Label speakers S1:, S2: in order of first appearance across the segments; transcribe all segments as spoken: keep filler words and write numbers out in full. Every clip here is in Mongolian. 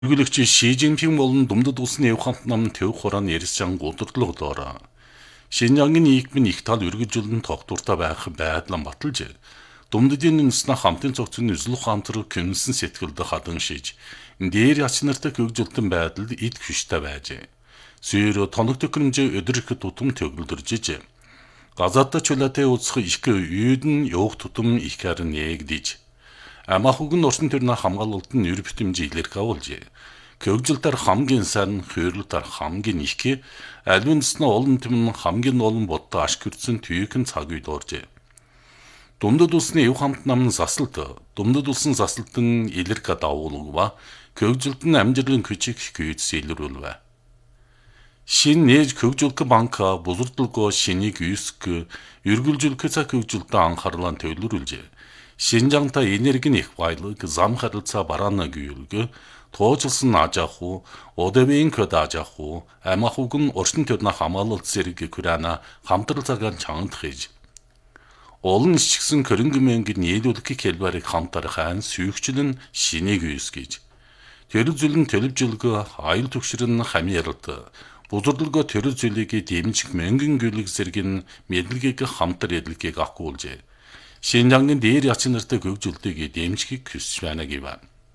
S1: Үргэлжлэгч Ши Цзиньпин болон Думдад улсын эв хамт намын төв хураан ярьсан гудалдлуудаар Шинжангийн нийгмийн их тал үргэлжлэн тогтвортой байх байдлаа баталж, Думдадын үндэснэ хамтын цогцны үзэл ухаантай кэмсэн сэтгэлд хадан шиж, дээр ач нартай хөгжүүлтэн байдалд эд хүчтэй байжээ. Сүйр тоног төхөөрөмж өдөр их тутам төгөлдөржиж, газаатаа чулаатай уусах их үйдэн явах тутам их харин ягдиж, амаахуг нь орсон төрний хамгаалалт нь нэр битэмж илэрх авуулжээ. Хөгжилтөр хамгийн сайн, хөөрлөлтөр хамгийн их, альвинснэ олон төмн хамгийн олон бодтой ашигтсан түйхэн цаг үед оржээ. Думдад улсны эв хамт намын засалт, Думдад улсын засалтын илэрх давуулга, хөгжилт нь амжилтын küçük күйц илрүүлвэ. Шин нээж хөгжүүлэх банк бузурдлого шинийг үйск, үргэлжлүүлэх цаг хөгжилтөд анхаарлаа төвлөрүүлжээ. Шинжаңта энергийн их байлыг, зам харилцаа бараана гүйрэг, тоожилсан ажааху, одэвийн көд ажааху, амахуг нь орчин төрнө хамгаалалт зэрэг күрана хамтрал цагаан чангад хийж. Олон ичгсэн көрөнгөмөнгөд нийлүүлэх хэлбэрийг хамтархан сүйгчлэн шинийг үйсгэж. Тэр зүйлэн төлөвжөлгө аюул төгшрөн хамьяралт, бузурдлого тэр зүйлийг дэмжих мөнгөн гүйлэг зэрэг мэдлэгийг хамтар эдлэгийг агуулжээ. Шинжангийн дээр ач нартай хөгжүүлтийг дэмжихийг хүсэж байна гэв.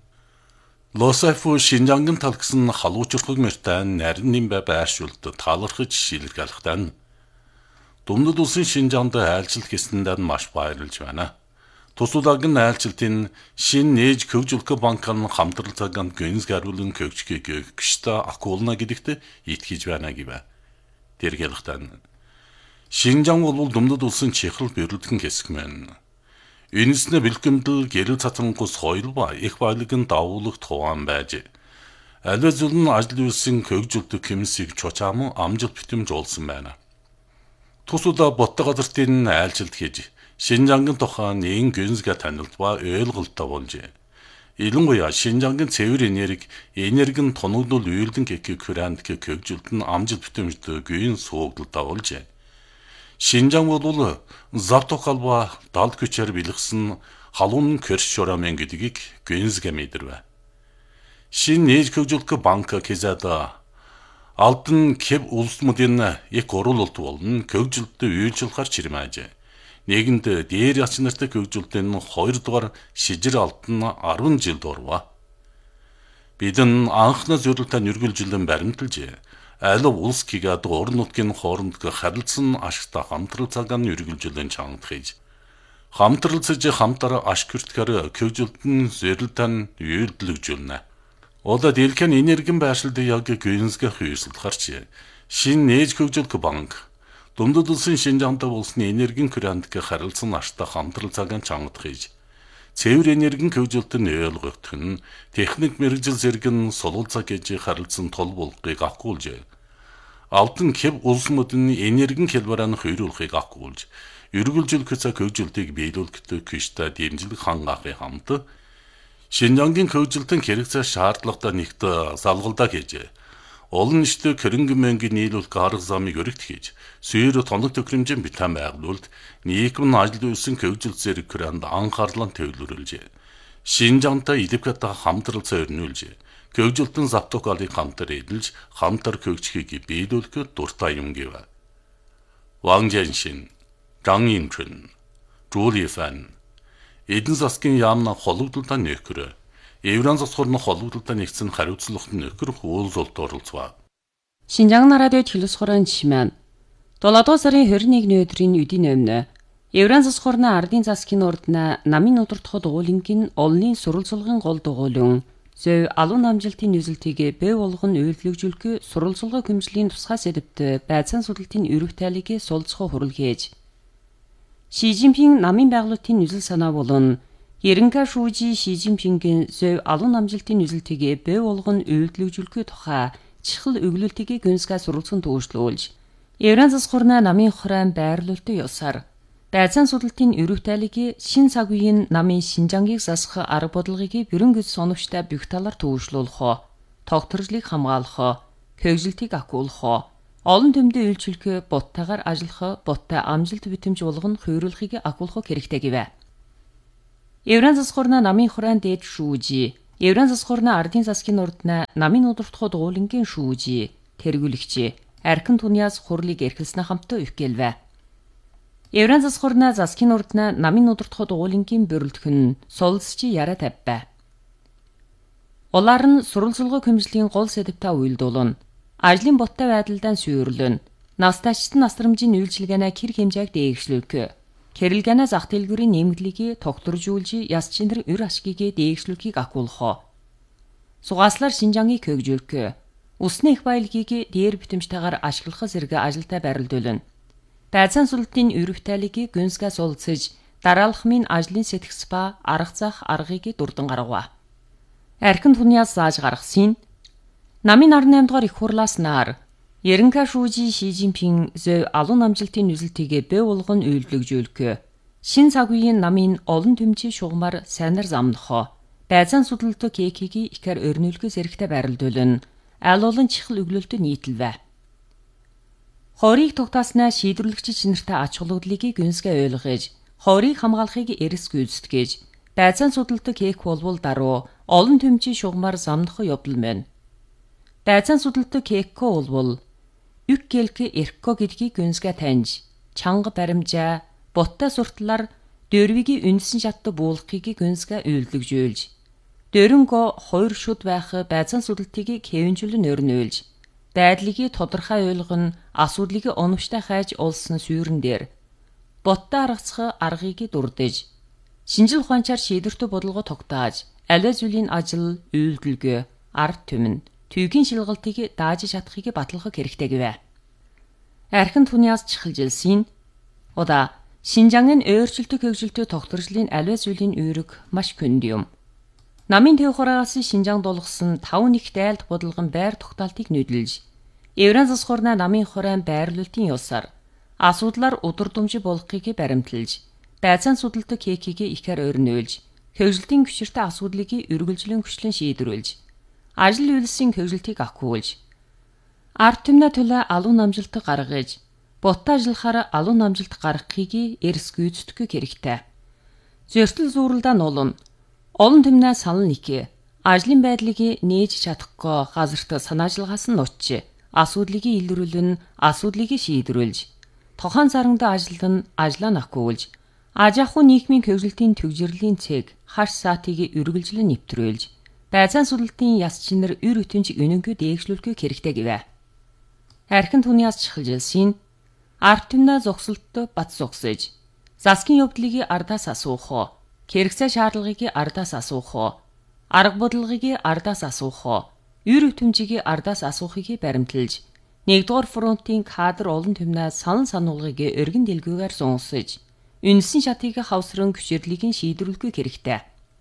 S1: Лосайфу Шинжангийн талгсан халуучрахыг мөртэн нарийн бай байршуулт талархаж шилэрхийлэхтэн Думдад улсын Шинжаанд айлчлал хийсэндээ маш баярлж байна. Тусуулагын айлчлалтын шин нээж хөгжүүлэх банкын хамтрал цагаан гүнз гаруулан хөгжихийг гიშтэй акуулна гэдэгт итгэж байна гэв. Тэргэлхтэн Шинжаан бол Думдад улсын чихэл бэрэлдэн хэсэг мэн. Энэснэ бэлгэмдэл гэрэл цацангус хойл ба их баялагын давуулах тухайн байж. Аливаа зүйл нь ажил үйлсэн хөгжүүлдэг хэмсийг чочаам амжилт битэмж олсон байна. Тусуудаа боттой газартын айлчлалт хийж, Шинжангийн тухайн нэг гүнзгий танилт ба ойлголттой болжээ. Илэнгуяа Шинжангийн цэвэр энерги, энергийн тоногдол үйлдэн гэхийг хүрээнд хөгжүүлт нь амжилт битэмжд гүйн суугдалтай болжээ. Шинжаан бол завток алба далд күчээр бэлгсэн халуун кэрш шорамын гэдгийг гүнзгий мэдэрвэ. Шин нээж хөгжүүлэх банк кезада алдан кэв улсмуудын их оруулалт болон хөгжилтөд үйлчлэхээр чирмаажээ. Нэгэнд дээр ач нартай хөгжилтийн хоёр дугаар шижир алдан арван жил дурва. Бидэн анхны зөвлөлтөд үргэлжлэн баримталжээ. Алив улс гигад орон нутгийн хооронд харилцсан ашигтай хамтрал цагаан үргэлжлэн чангад хийж. Хамтралцаж хамтар ашиг хүртэхээр хөгжилтөн зэрэлтэн үйлдэлжүүлнэ. Ода дэлхийн энергийн байршилд яг гүнзгий хүйсэлд гарч шин нээж хөгжүүлэх банк Думдад улсын Шинжаанд улсны энергийн күрэнд харилцсан ашигтай хамтрал цагаан чангад хийж. Цэвэр энергийн хөгжилтөнд ойлгогдох нь техник мэргэжил зэрэг нь сулгал цаг гэж харилцсан тул болгыг агуулжээ. Алдан кэв улсмуудын энергийн хэлбэрээр хөрүүлэхийг агуулж, үргэлжлүүлэх цаг хөгжилтийг биелүүлэхэд күштэй дэмжлэг хангаахын хамт Шинжангийн хөгжилтийн хэрэгцээ шаардлагатай нэгт залгалдаа хийж, олон нийтэд хөрөнгөмөнгөний нийлүүлэх арга замыг өргөт хийж, сүйр тоног төхөөрөмжийн битэн байгуулалт нийгмийн ажил үйлсэн хөгжил зэрэг хүрээнд анхаарлаа төвлөрүүлжээ. Шинжаантай идэвхтэй хамтрал зориулж, хөгжилтэн завток алыг хамтар эдэлж, хамтар хөгжихийг биелүүлэх дуртай юм гэв. Ван Жэншин, Зhang Yingchun, Zhu Lifan эдэн засгийн яамна холбогдлолтой нөхөр, Евран засгорны холбогдлолтой нэгдсэн хариуцлагт нөхөр хуулзолд оролцваа.
S2: Шинжаан радио телевизорын чимэн. долоодугаар сарын хорин нэгний өдрийн үдийн өмнө Евран засгорны ардын засгийн ордна намын өдөртхөд уулингийн олонний суралцлагын гол дугуйлан зөв алуун амжилтын нүзэлтийг бэв болгон үйлдвэрлэжүүлэх суралцлага хэмжлийн тусгай сэдвт байцаан судалтын өрөв тайлыг суулцах хурлгээж. Ши Цзиньпин намын байгуулалтын нүзэл санаа болон Ерэнхэ шүүжи Ши Цзиньпингийн зөв алуун амжилтын нүзэлтийг бэв болгон үйлдвэрлэжүүлэх тухай чихэл өглөлтийг гүнзгий суралцсан төвшлүүлж. Евран засгорны намын хорайн байрлуулалтын ёсаар байцаан судалтын өрөв тайлыг шин цаг үеийн намын Шинжангийг засах арга бодлогыг бүрэн гэж соновчтой бүх талаар төвшлүүлэх, тогтворжлыг хамгаалах, хөгжилтийг агуулах, олон төмдөө үйлчлэх, боттойгоор ажиллах, боттой амжилт битэмж болгон хөрүүлэхийг агуулах хэрэгтэй гэв. Евран засгорны намын хорайн дээд шүүжи Евран засах орны ардын засгийн урдна намын удирдах дуулингийн шүүжи тэргүүлэгчи архин туниас хурлыг эрхэлснэ хамтаа өвгөлвэ. Евран засах орны засгийн урдна намын удирдах дуулингийн бөрөлдөхн солсчи яра тавьбэ. Улаар нь сурвалжлагын хөмжлийн гол сэдвтэ уйлдуулна. Ажлын боттой байдлаа сүйрлэн. Настачтын насрамжийн үйлчилгээнэ хэр хэмжээг дээгшлүүлэх. Хэрэлгэнэ зах дэлгүүрийн нэмэгдлийг тогтворжуулж ясчинэр өр ашгийг дээгшлүүлэхийг агуулах. Сугаслаар Шинжааныг хөгжүүлэх. Усны их баялагийг дээр битэмжтэйгээр ашиглах зэрэг ажилдаа барилдуулна. Байцаан сүлдийн өрөвтайлыг гүнсгээс улцаж дараалхмын ажлын сэтгс ба арга зах аргыг дурдан гаргав. Архин туниас зааж гаргасан намын арван дугаар их хурлаас нар Ерөнхий шүүжи Ши Жинпин зөв алуун намжилтын нүзэлтийг бэ болгон үйлдвэрлэжүүлэх. Шин цаг үеийн намын олон төмчийн шугамар сайнар замнах. Байцаан судалт кекийг ихэр өрнүүлэх зэрэгтэй барилдуулна. Аль олон чихэл өглөлтөд нийтэлвэ. Хорийг тогтааснаа шийдвэрлэгч чинэртэй ач холбогдлыг гүнсгээ ойлгож, хорийг хамгаалахыг эрс гүйцэтгэж, байцаан судалт кек болвол даруй олон төмчийн шугамар замнах явдал мэн. Байцаан судалт кекко болвол үк гэлк эрхко гэдгийг гүнсгээ таньж, чанга баримжаа, боттой суртлаар дөрвигийн үндсэн шатд буулгахыг гүнсгээ үйлдвэрлэж, дөрөнгө хоёр шүд байх байцаан судалтыг хэвэнжүүлэн өрнөөлж, байдлыг тодорхой ойлгон асуудлыг оновчтой хайж олсон сүйрэн дээр боттой аргацах аргыг дурдж, шинжил ухаанчаар шийдвэртэй бодлого тогтоож, аливаа зүйлийн ажил, үйлдэлгээ, ард түмэн, түйгийн шилгалтыг дааж чадахыг баталгах хэрэгтэй гэвэ. Архин туниас чихэлжилсэн. Удаа Шинжаангийн өөрчлөлтөд хөгжилтөд тогтворжлын аливаа зүйлийн үүрэг маш хүнд юм. Намын төв хураас Шинжаан дулгасан таван их дайлт бодлогон байр тогтоолтыг нүүдэлж, Евран засах орны намын хорайн байрлуулалтын ёсоор асуудлаар удирдамжи болгохыг баримталж, байцаан судалт кекийг ихэр өрнөөлж, хөгжилтийн хүчиртэй асуудлыг үргэлжлэн хүчлэн шийдвэрлэж, ажил үйлсийн хөгжилтийг ахиулж, ард түмнээ төлөө алуун намжилт гаргаж, боттой ажиллахаар алуун намжилт гаргахыг эрс гүйцэтгэх хэрэгтэй. Зөрчил зүйрлэлдээ нуулна. Олон түмнээ санал нэг, ажлын байдлыг нээж чадахгүй газарт санаачлагаас нь нутж, асуудлыг илрүүлэн, асуудлыг шийдвэрлэж, тохон саранд ажиллан ажлаа нахгуулж, аж ахуй нийгмийн хөгжилтийн төвжирлийн цэг хаш саатыг үргэлжлэн нэвтрүүлж, байцаан судалтын яс чинэр өр өтөнч үнэнгүй дээгшлүүлэх хэрэгтэй гэвэ. Архин туниас чихэлжилсэн. Ард түмнээ зогсолттой бат зогсож, засгийн явдлыг ардаас асуух, хэрэгцээ шаардлагыг ардаас асуух, арга бодлогыг ардаас асуух, өр өтөмжийг ардаас асуухыг баримталж, нэгдүгээр фронтын кадр олон түмнээ санал сануулгыг өргөн дэлгүүгээр сонсож, үндсэн шатыг хавсран хүчирлийг шийдвэрлэх хэрэгтэй.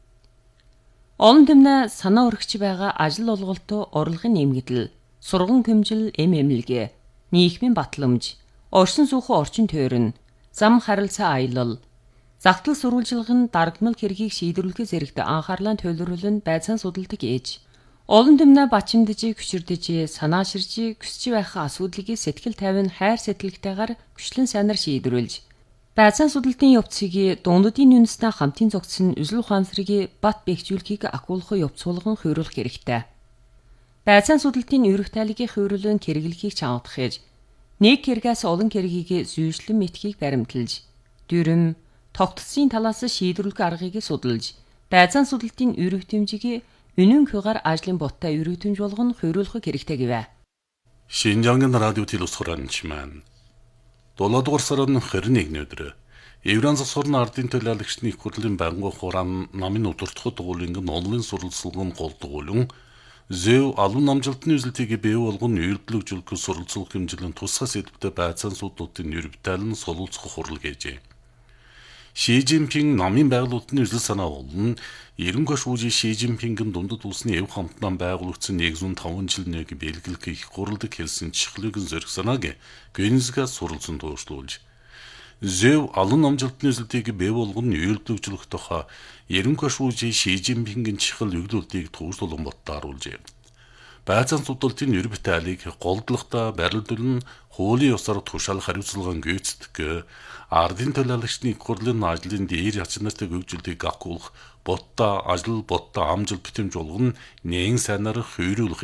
S2: Олон түмнээ санаа өргөж байгаа ажил олголтоо орлогын нэмэгдэл, сурган хөмжил эм эмнэлэг, нийгмийн батламж, орчин суухан орчин тойрон, зам харилцаа аялал, загтал сурвалжлагын даргамал хэргийг шийдвэрлэх зэрэгт анхаарлаа төвлөрүүлэн байцаан судалдаг ээж. Олон түмнээ бачимдж, хүчирдэж, санааширж, хүсч байх асуудлыг сэтгэл тайван хайр сэтгэлтэйгээр хүчлэн сайнаар шийдвэрлэж, байцаан судалтын явцыг дундадын үндэснээ хамтын зогцсон үзэл ухаансрыг бат бэхжүүлэхийг агуулах явцуулган хөөрлөх хэрэгтэй. Байцаан судалтын өрөвтайлыг хөөрлөн хэрэглэхийг чангадах ээж, нэг хэрэгээс олон хэргийг зүйшлэн мэтхийг баримталж, дүрм, тогтцын талаас шийдвэрлэх аргыг судалж, байцаан судалтын өрөвтөмжийг үнэн хягаар ажлын боттой өрөвтөмж болгон хөөрлөх хэрэгтэй гэвэ.
S1: Шинжаангийн радио телевизхоранч маань долоодугаар сарын харин нэгний өдөр Евран засах орны ардын төлөөлөгчдийн их хурлын байнгын хураан намын удирдах дугуулын онлайн сурвалжлагын гол дугуулан зөв алуун намжилтны үзэлтийг бий болгон үйлдвэрлэж сурвалжлах хэмжээний тусгай сэдвтэй байцаан судалтын нэрвтайлан солилцох хурал гэжээ. Ши Жинпин намын байгуулалтын үзэл санаа болон Ерөнхий шүүжи Ши Жинпингийн дундад улсны эв хамтнан байгуулагдсан нэгдүгээр таван жил нэг бэлгэлэх их хурлыг хэлсэн чихлэг зэрэг санааг гүнзгээс суралцсан тууршлуулж, зөв алуун намжилтны үзэлтийг бий болгон үйлдвэрлэж тухай Ерөнхий шүүжи Ши Жинпингийн чихэл өглөлтийг тууршлуулан боттоо харуулжээ. Байцаан судалтын ер битайлыг голдлогтой барилдуулан хуулийн ёсоор тушаал хариуцлаган гүйцэтгэх, ардын төлөөлөгчдийн их хурлын ажлын дээр ячнартай хөгжүүлэлтийг гакуулах, ботта ажил ботта амжил битэмж болгон нээн сайнаар хүйрүүлэх